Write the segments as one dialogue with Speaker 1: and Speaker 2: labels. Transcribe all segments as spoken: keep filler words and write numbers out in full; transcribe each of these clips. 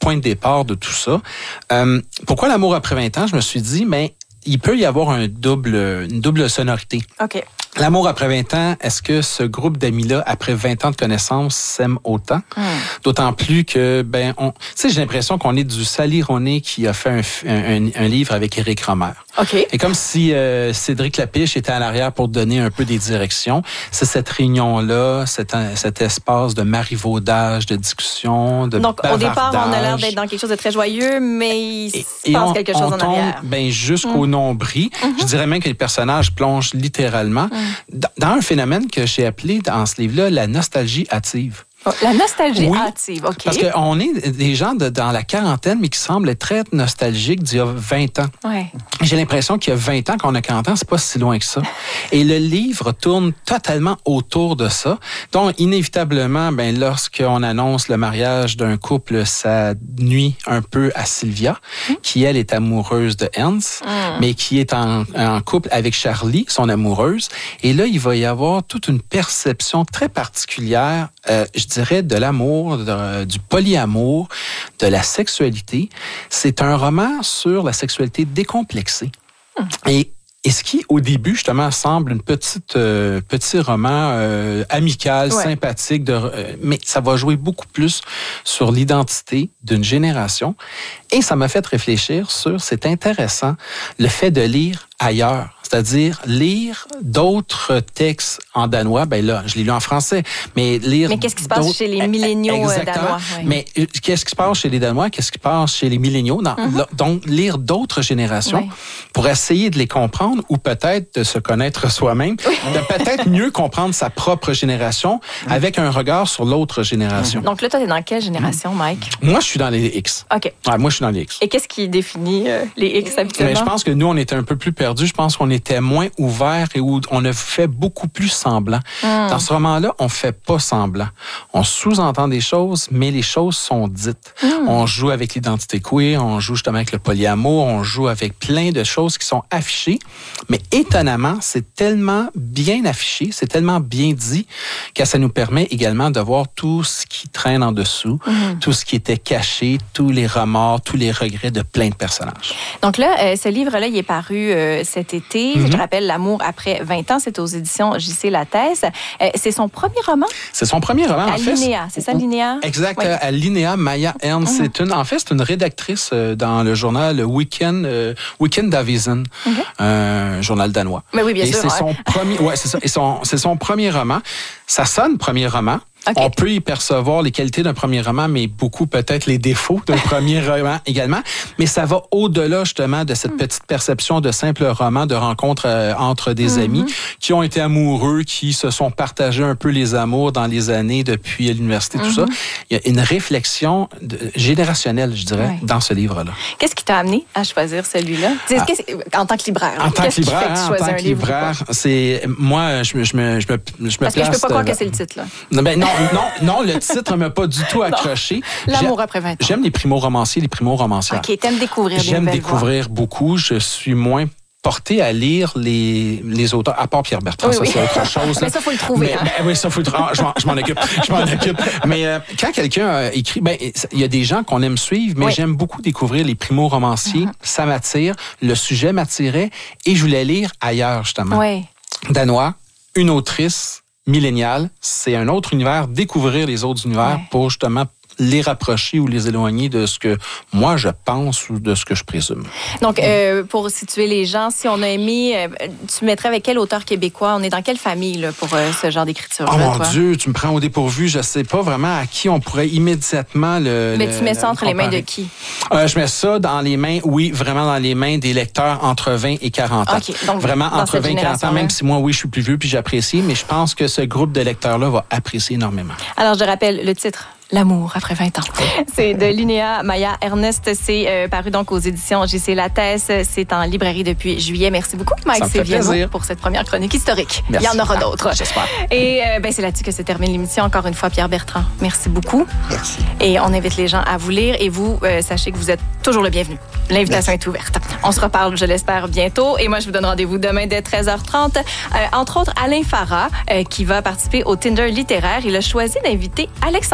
Speaker 1: point de départ de tout ça. Euh, pourquoi l'amour après vingt ans? Je me suis dit, ben, il peut y avoir un double, une double sonorité.
Speaker 2: OK.
Speaker 1: L'amour après vingt ans, est-ce que ce groupe d'amis-là, après vingt ans de connaissances, s'aime autant? Mm. D'autant plus que, ben, on, tu sais, j'ai l'impression qu'on est du Sally Rooney qui a fait un, un, un livre avec Éric Rohmer.
Speaker 2: OK.
Speaker 1: Et comme si euh, Cédric Lapiche était à l'arrière pour donner un peu des directions. C'est cette réunion-là, cet, cet espace de marivaudage, de discussion, de
Speaker 2: Donc,
Speaker 1: bavardage.
Speaker 2: Au départ, on a l'air d'être dans quelque chose de très joyeux, mais il se
Speaker 1: et,
Speaker 2: passe
Speaker 1: et on,
Speaker 2: quelque chose
Speaker 1: on
Speaker 2: en
Speaker 1: tombe,
Speaker 2: arrière.
Speaker 1: Ben, jusqu'au mm. nombril. Mm-hmm. Je dirais même que les personnages plongent littéralement mm. dans un phénomène que j'ai appelé dans ce livre-là la nostalgie hâtive.
Speaker 2: La nostalgie
Speaker 1: oui,
Speaker 2: hâtive, OK.
Speaker 1: Parce qu'on est des gens de, dans la quarantaine, mais qui semblent être très nostalgiques d'il y a vingt ans.
Speaker 2: Ouais.
Speaker 1: J'ai l'impression qu'il y a vingt ans, qu'on a quarante ans, c'est pas si loin que ça. Et le livre tourne totalement autour de ça. Donc, inévitablement, ben, lorsqu'on annonce le mariage d'un couple, ça nuit un peu à Sylvia, mmh. qui, elle, est amoureuse de Ernst, mmh. mais qui est en, en couple avec Charlie, son amoureuse. Et là, il va y avoir toute une perception très particulière, euh, je dirais, de l'amour, de, du polyamour, de la sexualité. C'est un roman sur la sexualité décomplexée. Hum. Et, et ce qui, au début, justement, semble une petite euh, petit roman euh, amical, ouais. sympathique, de, euh, mais ça va jouer beaucoup plus sur l'identité d'une génération. Et ça m'a fait réfléchir sur, c'est intéressant, le fait de lire ailleurs. C'est-à-dire lire d'autres textes en danois. Ben là, je l'ai lu en français, mais lire.
Speaker 2: Mais qu'est-ce qui se passe chez les milléniaux
Speaker 1: Exactement.
Speaker 2: danois? Oui.
Speaker 1: Mais qu'est-ce qui se passe chez les Danois? Qu'est-ce qui se passe chez les milléniaux? Dans, mm-hmm. Donc, lire d'autres générations oui. pour essayer de les comprendre ou peut-être de se connaître soi-même, oui. de peut-être mieux comprendre sa propre génération mm-hmm. avec un regard sur l'autre génération.
Speaker 2: Mm-hmm. Donc là, toi, t'es dans quelle génération, Mike?
Speaker 1: Moi, je suis dans les X.
Speaker 2: OK.
Speaker 1: Ouais, moi, je suis dans les X.
Speaker 2: Et qu'est-ce qui définit euh, les X habituellement?
Speaker 1: Mais je pense que nous, on était un peu plus perdus. Je pense qu'on était était moins ouvert et où on a fait beaucoup plus semblant. Mm. Dans ce roman-là, on fait pas semblant. On sous-entend des choses, mais les choses sont dites. Mm. On joue avec l'identité queer, on joue justement avec le polyamour, on joue avec plein de choses qui sont affichées, mais étonnamment, c'est tellement bien affiché, c'est tellement bien dit que ça nous permet également de voir tout ce qui traîne en dessous, mm. tout ce qui était caché, tous les remords, tous les regrets de plein de personnages.
Speaker 2: Donc là, euh, ce livre-là, il est paru euh, cet été. Mm-hmm. Je rappelle, L'amour après vingt ans, c'est aux éditions J C Lattès. Euh, c'est son premier roman?
Speaker 1: C'est son premier roman,
Speaker 2: à
Speaker 1: en fait.
Speaker 2: Linéa, c'est ça, Linéa?
Speaker 1: Exact,
Speaker 2: oui.
Speaker 1: à Linéa, Maya Ernst. Mm-hmm. C'est une, en fait, c'est une rédactrice euh, dans le journal Weekend, euh, Weekend Avisen, mm-hmm. un journal danois.
Speaker 2: Mais oui, bien
Speaker 1: Et
Speaker 2: sûr.
Speaker 1: c'est
Speaker 2: ouais.
Speaker 1: son premier, ouais, c'est ça. Et son, c'est son premier roman. Ça sonne premier roman. Okay. On peut y percevoir les qualités d'un premier roman, mais beaucoup peut-être les défauts d'un premier roman également. Mais ça va au-delà justement de cette mm. petite perception de simple roman de rencontre euh, entre des mm-hmm. amis qui ont été amoureux, qui se sont partagés un peu les amours dans les années depuis l'université, mm-hmm. tout ça. Il y a une réflexion de, générationnelle, je dirais, ouais. dans ce livre-là.
Speaker 2: Qu'est-ce qui t'a amené à choisir celui-là? Ah. En tant que libraire.
Speaker 1: En tant que libraire,
Speaker 2: hein,
Speaker 1: en tant que libraire, c'est moi, je me, je me, je me, je me
Speaker 2: Parce
Speaker 1: place.
Speaker 2: que je peux pas croire que c'est le titre là.
Speaker 1: Non, ben non. Non, non, le titre ne m'a pas du tout accroché.
Speaker 2: L'amour après vingt ans.
Speaker 1: J'aime les primo-romanciers, les primo-romancières.
Speaker 2: OK, t'aimes découvrir des
Speaker 1: J'aime
Speaker 2: nouvelles
Speaker 1: découvrir
Speaker 2: voix.
Speaker 1: beaucoup. Je suis moins porté à lire les, les auteurs, à part Pierre Bertrand,
Speaker 2: oui,
Speaker 1: ça,
Speaker 2: oui.
Speaker 1: c'est autre chose.
Speaker 2: Mais ça, il faut le trouver.
Speaker 1: Mais,
Speaker 2: hein?
Speaker 1: ben, oui, ça, faut le trouver. Je m'en, je m'en occupe. Je m'en occupe. Mais euh, quand quelqu'un euh, écrit, ben, il y a des gens qu'on aime suivre, mais oui. j'aime beaucoup découvrir les primo-romanciers. Mm-hmm. Ça m'attire. Le sujet m'attirait et je voulais lire ailleurs, justement.
Speaker 2: Oui.
Speaker 1: Danois, une autrice milléniale, c'est un autre univers, découvrir les autres univers ouais. pour justement les rapprocher ou les éloigner de ce que moi je pense ou de ce que je présume.
Speaker 2: Donc, euh, pour situer les gens, si on a aimé, euh, tu mettrais avec quel auteur québécois? On est dans quelle famille là, pour euh, ce genre d'écriture?
Speaker 1: Oh mon
Speaker 2: toi?
Speaker 1: Dieu, tu me prends au dépourvu. Je sais pas vraiment à qui on pourrait immédiatement le...
Speaker 2: Mais
Speaker 1: le,
Speaker 2: tu mets ça entre
Speaker 1: comparer.
Speaker 2: les mains de qui?
Speaker 1: Euh, je mets ça dans les mains, oui, vraiment dans les mains des lecteurs entre vingt et quarante ans.
Speaker 2: Okay, donc,
Speaker 1: vraiment entre vingt et quarante ans, même si moi, oui, je suis plus vieux puis j'apprécie, mais je pense que ce groupe de lecteurs-là va apprécier énormément.
Speaker 2: Alors, je rappelle le titre. L'amour après vingt ans. C'est de Linéa Maya Ernst. C'est euh, paru donc aux éditions J C Lattès. C'est en librairie depuis juillet. Merci beaucoup, Mike Sévier, pour cette première chronique historique.
Speaker 1: Merci.
Speaker 2: Il y en aura d'autres.
Speaker 1: Ah, j'espère.
Speaker 2: Et euh, ben, c'est là-dessus que se termine l'émission. Encore une fois, Pierre Bertrand, merci beaucoup.
Speaker 1: Merci.
Speaker 2: Et on invite les gens à vous lire. Et vous, euh, sachez que vous êtes toujours le bienvenu. L'invitation merci. Est ouverte. On se reparle, je l'espère, bientôt. Et moi, je vous donne rendez-vous demain dès treize heures trente. Euh, entre autres, Alain Farah, euh, qui va participer au Tinder littéraire. Il a choisi d'inviter Alexandra Strelitzky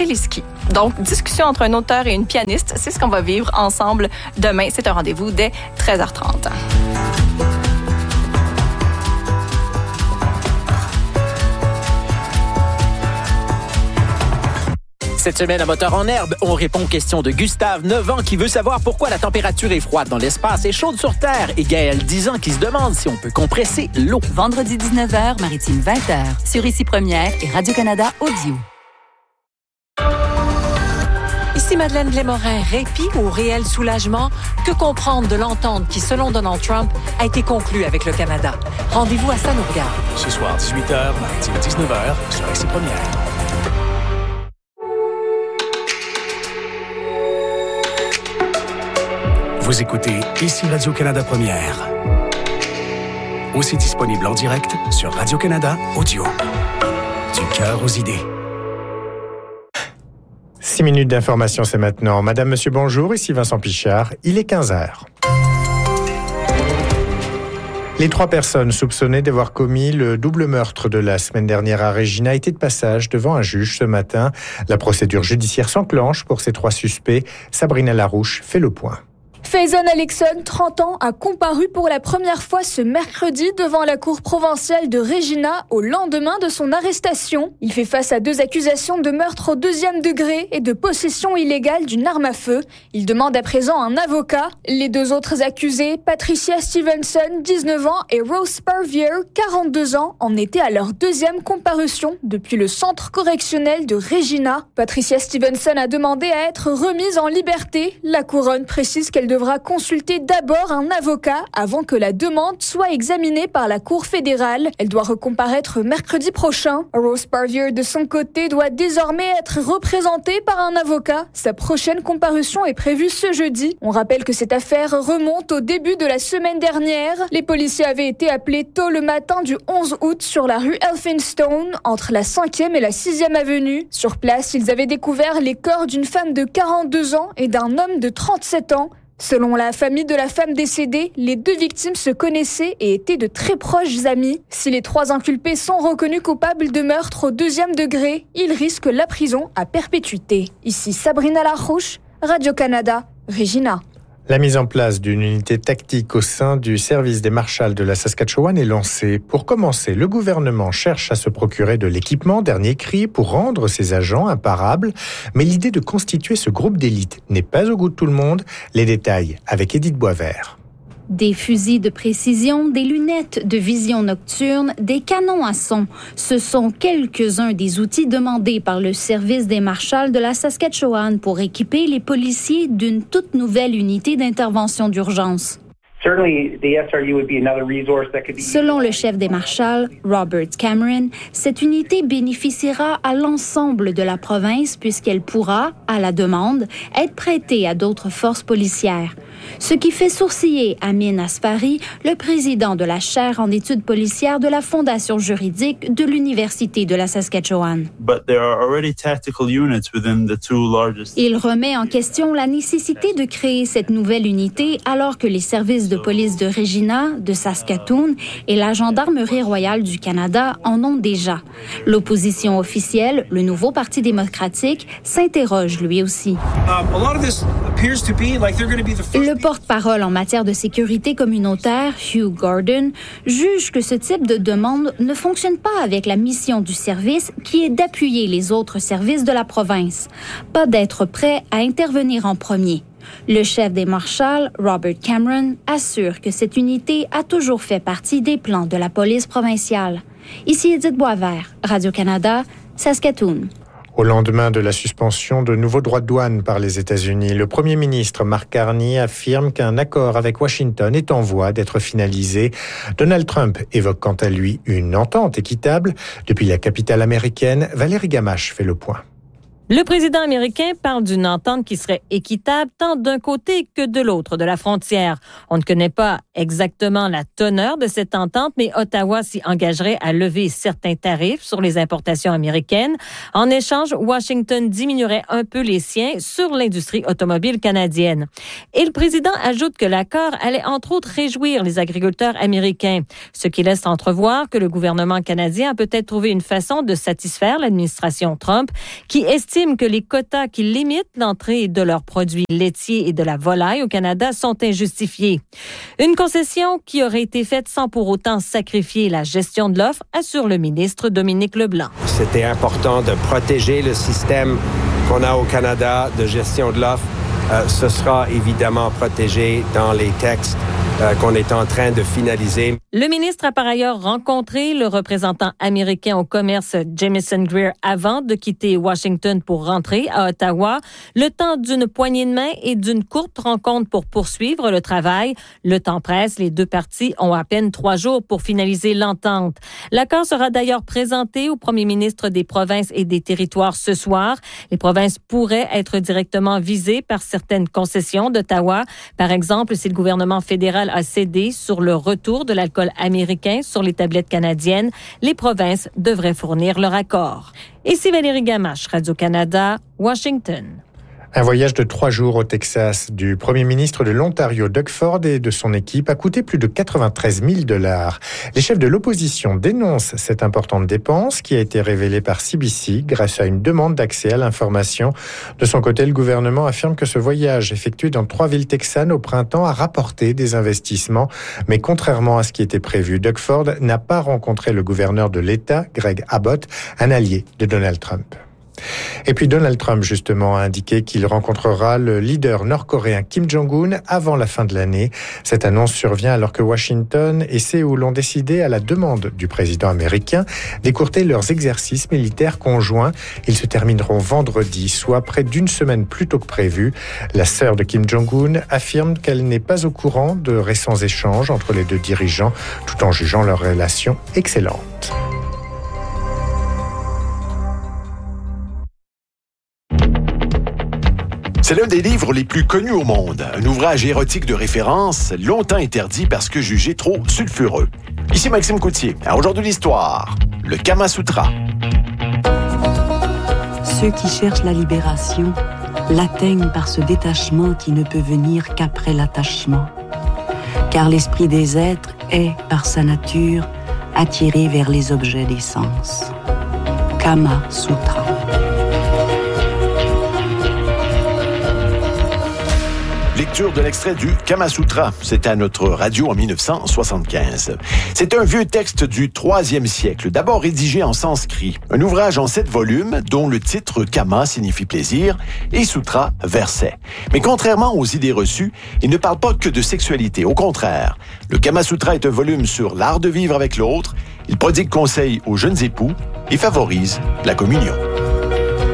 Speaker 2: les skis. Donc, discussion entre un auteur et une pianiste, c'est ce qu'on va vivre ensemble demain. C'est un rendez-vous dès treize heures trente.
Speaker 3: Cette semaine, à Moteur en herbe, on répond aux questions de Gustave, neuf ans, qui veut savoir pourquoi la température est froide dans l'espace et chaude sur Terre, et Gaël, dix ans, qui se demande si on peut compresser l'eau.
Speaker 4: Vendredi dix-neuf heures, Maritime vingt heures, sur Ici Première et Radio-Canada Audio.
Speaker 5: Ici Madeleine Blais-Morin. Répit ou réel soulagement? Que comprendre de l'entente qui, selon Donald Trump, a été conclue avec le Canada? Rendez-vous à Ça nous regarde.
Speaker 6: Ce soir, dix-huit heures, Maritime dix-neuf heures, sur Ici Première. Vous écoutez Ici Radio-Canada Première. Aussi disponible en direct sur Radio-Canada Audio. Du cœur aux idées.
Speaker 7: Six minutes d'information, c'est maintenant. Madame, monsieur, bonjour. Ici Vincent Pichard. Il est quinze heures. Les trois personnes soupçonnées d'avoir commis le double meurtre de la semaine dernière à Regina étaient de passage devant un juge ce matin. La procédure judiciaire s'enclenche pour ces trois suspects. Sabrina Larouche fait le point.
Speaker 8: Faison Alexon, trente ans, a comparu pour la première fois ce mercredi devant la cour provinciale de Regina au lendemain de son arrestation. Il fait face à deux accusations de meurtre au deuxième degré et de possession illégale d'une arme à feu. Il demande à présent un avocat. Les deux autres accusés, Patricia Stevenson, dix-neuf ans, et Rose Spurvier, quarante-deux ans, en étaient à leur deuxième comparution depuis le centre correctionnel de Regina. Patricia Stevenson a demandé à être remise en liberté. La couronne précise qu'elle devra consulter d'abord un avocat avant que la demande soit examinée par la Cour fédérale. Elle doit recomparaître mercredi prochain. Rose Spurvier, de son côté, doit désormais être représentée par un avocat. Sa prochaine comparution est prévue ce jeudi. On rappelle que cette affaire remonte au début de la semaine dernière. Les policiers avaient été appelés tôt le matin du onze août sur la rue Elphinstone, entre la cinquième et la sixième avenue. Sur place, ils avaient découvert les corps d'une femme de quarante-deux ans et d'un homme de trente-sept ans. Selon la famille de la femme décédée, les deux victimes se connaissaient et étaient de très proches amis. Si les trois inculpés sont reconnus coupables de meurtre au deuxième degré, ils risquent la prison à perpétuité. Ici Sabrina Larouche, Radio-Canada, Regina.
Speaker 7: La mise en place d'une unité tactique au sein du service des marshals de la Saskatchewan est lancée. Pour commencer, le gouvernement cherche à se procurer de l'équipement dernier cri pour rendre ses agents imparables. Mais l'idée de constituer ce groupe d'élite n'est pas au goût de tout le monde. Les détails avec Édith Boisvert.
Speaker 9: Des fusils de précision, des lunettes de vision nocturne, des canons à son. Ce sont quelques-uns des outils demandés par le service des marshals de la Saskatchewan pour équiper les policiers d'une toute nouvelle unité d'intervention d'urgence. Selon le chef des marshals, Robert Cameron, cette unité bénéficiera à l'ensemble de la province puisqu'elle pourra, à la demande, être prêtée à d'autres forces policières. Ce qui fait sourciller Amin Asfari, le président de la chaire en études policières de la Fondation juridique de l'Université de la Saskatchewan. Il remet en question la nécessité de créer cette nouvelle unité alors que les services de police de Regina, de Saskatoon et la Gendarmerie royale du Canada en ont déjà. L'opposition officielle, le nouveau Parti démocratique, s'interroge lui aussi. Le porte-parole en matière de sécurité communautaire, Hugh Gordon, juge que ce type de demande ne fonctionne pas avec la mission du service qui est d'appuyer les autres services de la province, pas d'être prêt à intervenir en premier. Le chef des marshals, Robert Cameron, assure que cette unité a toujours fait partie des plans de la police provinciale. Ici Édith Boisvert, Radio-Canada, Saskatoon.
Speaker 7: Au lendemain de la suspension de nouveaux droits de douane par les États-Unis, le Premier ministre Mark Carney affirme qu'un accord avec Washington est en voie d'être finalisé. Donald Trump évoque quant à lui une entente équitable. Depuis la capitale américaine, Valérie Gamache fait le point.
Speaker 10: Le président américain parle d'une entente qui serait équitable tant d'un côté que de l'autre de la frontière. On ne connaît pas exactement la teneur de cette entente, mais Ottawa s'y engagerait à lever certains tarifs sur les importations américaines. En échange, Washington diminuerait un peu les siens sur l'industrie automobile canadienne. Et le président ajoute que l'accord allait entre autres réjouir les agriculteurs américains, ce qui laisse entrevoir que le gouvernement canadien a peut-être trouvé une façon de satisfaire l'administration Trump, qui estime estiment que les quotas qui limitent l'entrée de leurs produits laitiers et de la volaille au Canada sont injustifiés. Une concession qui aurait été faite sans pour autant sacrifier la gestion de l'offre, assure le ministre Dominique Leblanc.
Speaker 11: C'était important de protéger le système qu'on a au Canada de gestion de l'offre. Euh, ce sera évidemment protégé dans les textes euh, qu'on est en train de finaliser.
Speaker 10: Le ministre a par ailleurs rencontré le représentant américain au commerce Jamieson Greer avant de quitter Washington pour rentrer à Ottawa. Le temps d'une poignée de main et d'une courte rencontre pour poursuivre le travail. Le temps presse, les deux parties ont à peine trois jours pour finaliser l'entente. L'accord sera d'ailleurs présenté au premier ministre des provinces et des territoires ce soir. Les provinces pourraient être directement visées par certaines concessions d'Ottawa. Par exemple, si le gouvernement fédéral a cédé sur le retour de l'alcool américain sur les tablettes canadiennes, les provinces devraient fournir leur accord. Ici Valérie Gamache, Radio-Canada, Washington.
Speaker 7: Un voyage de trois jours au Texas du premier ministre de l'Ontario, Doug Ford, et de son équipe a coûté plus de quatre-vingt-treize mille dollars. Les chefs de l'opposition dénoncent cette importante dépense qui a été révélée par C B C grâce à une demande d'accès à l'information. De son côté, le gouvernement affirme que ce voyage effectué dans trois villes texanes au printemps a rapporté des investissements. Mais contrairement à ce qui était prévu, Doug Ford n'a pas rencontré le gouverneur de l'État, Greg Abbott, un allié de Donald Trump. Et puis Donald Trump, justement, a indiqué qu'il rencontrera le leader nord-coréen Kim Jong-un avant la fin de l'année. Cette annonce survient alors que Washington et Séoul ont décidé, à la demande du président américain, d'écourter leurs exercices militaires conjoints. Ils se termineront vendredi, soit près d'une semaine plus tôt que prévu. La sœur de Kim Jong-un affirme qu'elle n'est pas au courant de récents échanges entre les deux dirigeants, tout en jugeant leur relation excellente.
Speaker 12: C'est l'un des livres les plus connus au monde. Un ouvrage érotique de référence, longtemps interdit parce que jugé trop sulfureux. Ici Maxime Coutier. À aujourd'hui l'histoire, le Kama Sutra.
Speaker 13: Ceux qui cherchent la libération l'atteignent par ce détachement qui ne peut venir qu'après l'attachement. Car l'esprit des êtres est, par sa nature, attiré vers les objets des sens. Kama Sutra.
Speaker 12: Lecture de l'extrait du Kama Sutra. C'était à notre radio en dix-neuf cent soixante-quinze. C'est un vieux texte du troisième siècle, d'abord rédigé en sanskrit. Un ouvrage en sept volumes, dont le titre Kama signifie plaisir et Sutra, verset. Mais contrairement aux idées reçues, il ne parle pas que de sexualité. Au contraire, le Kama Sutra est un volume sur l'art de vivre avec l'autre. Il prodigue conseils aux jeunes époux et favorise la communion.